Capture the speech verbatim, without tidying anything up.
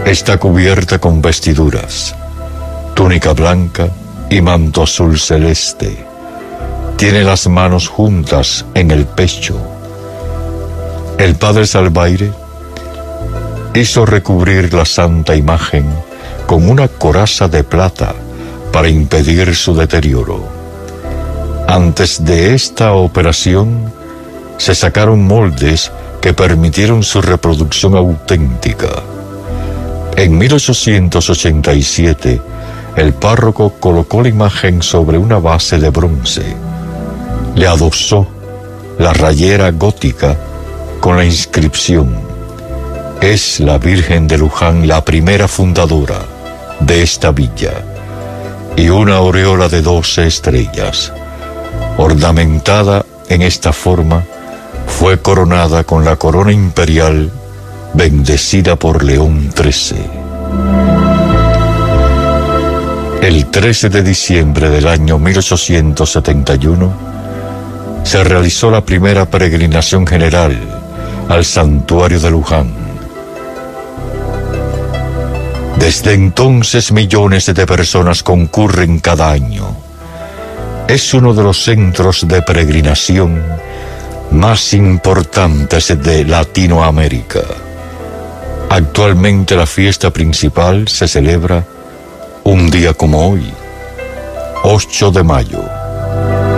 Está cubierta con vestiduras, túnica blanca y manto azul celeste. Tiene las manos juntas en el pecho. El padre Salvaire hizo recubrir la santa imagen con una coraza de plata para impedir su deterioro. Antes de esta operación, se sacaron moldes que permitieron su reproducción auténtica. En mil ochocientos ochenta y siete, el párroco colocó la imagen sobre una base de bronce. Le adosó la rayera gótica con la inscripción: es la Virgen de Luján la primera fundadora de esta villa, y una aureola de doce estrellas, ornamentada en esta forma, fue coronada con la corona imperial bendecida por León trece. El trece de diciembre del año mil ochocientos setenta y uno se realizó la primera peregrinación general al santuario de Luján. Desde entonces millones de personas concurren cada año. Es uno de los centros de peregrinación más importantes de Latinoamérica. Actualmente la fiesta principal se celebra un día como hoy, ocho de mayo.